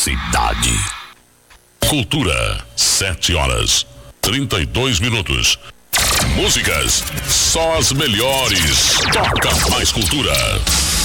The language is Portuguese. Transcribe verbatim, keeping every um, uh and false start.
cidade. Cultura, sete horas, trinta e dois minutos. Músicas, só as melhores. Toca mais cultura.